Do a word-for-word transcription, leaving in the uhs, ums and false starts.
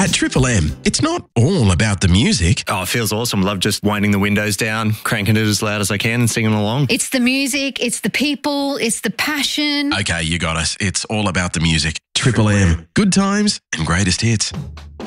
At Triple M, it's not all about the music. Oh, it feels awesome. Love just winding the windows down, cranking it as loud as I can and singing along. It's the music, it's the people, it's the passion. Okay, you got us. It's all about the music. Triple M, good times and greatest hits.